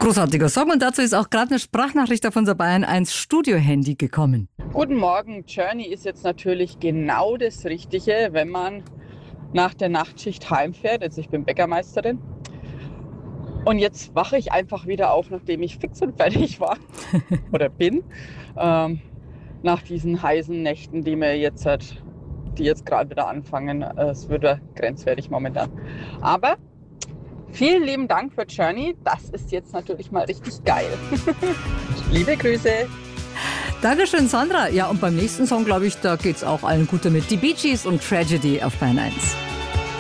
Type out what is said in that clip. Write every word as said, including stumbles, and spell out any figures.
Großartiger Song und dazu ist auch gerade eine Sprachnachricht auf unser Bayern eins Studio-Handy gekommen. Guten Morgen, Journey ist jetzt natürlich genau das Richtige, wenn man nach der Nachtschicht heimfährt. Also ich bin Bäckermeisterin und jetzt wache ich einfach wieder auf, nachdem ich fix und fertig war oder bin, ähm, nach diesen heißen Nächten, die mir jetzt halt, die jetzt gerade wieder anfangen. Es wird ja grenzwertig momentan. Aber vielen lieben Dank für Journey. Das ist jetzt natürlich mal richtig geil. Liebe Grüße. Dankeschön, Sandra. Ja, und beim nächsten Song, glaube ich, da geht's auch allen gut damit. Die Bee Gees und Tragedy auf Bayern eins.